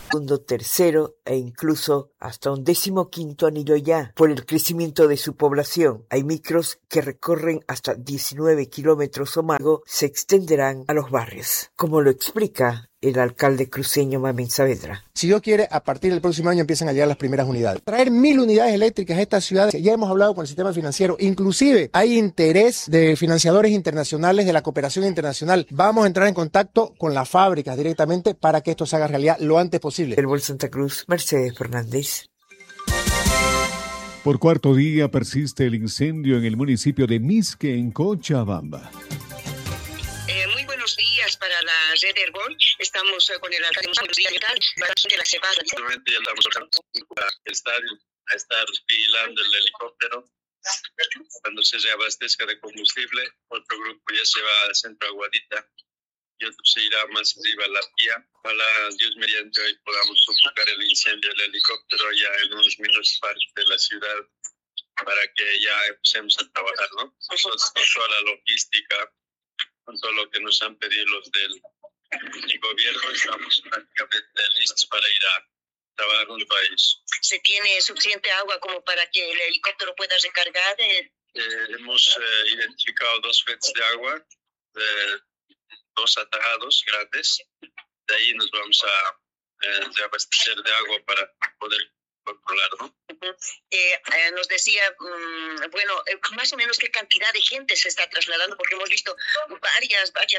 segundo, tercero e incluso hasta un 15º anillo ya. Por el crecimiento de su población, hay micros que recorren hasta 19 kilómetros o más, luego se extenderán a los barrios, como lo explica el alcalde cruceño Mamen Saavedra. Si Dios quiere, a partir del próximo año empiezan a llegar las primeras unidades. Traer 1000 unidades eléctricas a estas ciudades, ya hemos hablado con el sistema financiero, inclusive hay interés de financiadores internacionales, de la cooperación internacional. Vamos a entrar en contacto con las fábricas directamente para que esto se haga realidad lo antes posible. El Bol Santa Cruz, Mercedes Fernández. Por cuarto día persiste el incendio en el municipio de Misque, en Cochabamba. Muy buenos días para la red Herbol. Estamos con el alcalde de la cebada. Actualmente ya estamos al estadio a estar vigilando el helicóptero. Cuando se reabastezca de combustible, otro grupo ya se va al centro Aguadita y otro se irá más arriba a la vía. Ojalá Dios mediante hoy podamos sofocar el incendio del helicóptero ya en unos minutos parte de la ciudad para que ya empecemos a trabajar, ¿no? Nosotros con toda la logística, con todo lo que nos han pedido los del gobierno, estamos prácticamente listos para ir a trabajar junto a ellos. ¿Se tiene suficiente agua como para que el helicóptero pueda recargar? Hemos identificado 2 fuentes de agua, 2 atajados grandes. De ahí nos vamos a reabastecer de agua para poder controlar, ¿no? Nos decía, más o menos qué cantidad de gente se está trasladando, porque hemos visto varias